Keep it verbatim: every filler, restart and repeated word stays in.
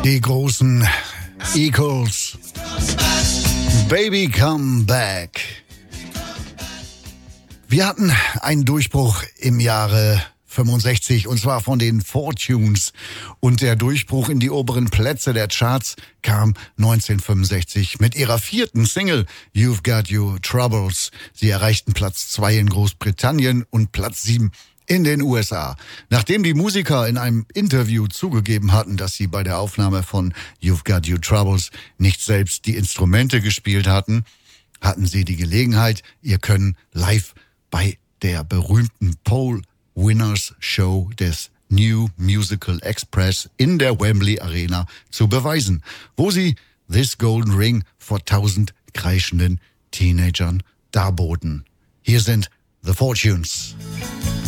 Die großen Eagles. Baby Come Back. Wir hatten einen Durchbruch im Jahre fünfundsechzig und zwar von den Fortunes. Und der Durchbruch in die oberen Plätze der Charts kam neunzehnhundertfünfundsechzig mit ihrer vierten Single You've Got Your Troubles. Sie erreichten Platz zwei in Großbritannien und Platz sieben in den U S A. Nachdem die Musiker in einem Interview zugegeben hatten, dass sie bei der Aufnahme von You've Got Your Troubles nicht selbst die Instrumente gespielt hatten, hatten sie die Gelegenheit, ihr Können live bei der berühmten Poll Winners Show des New Musical Express in der Wembley Arena zu beweisen, wo sie This Golden Ring vor tausend kreischenden Teenagern darboten. Hier sind The Fortunes.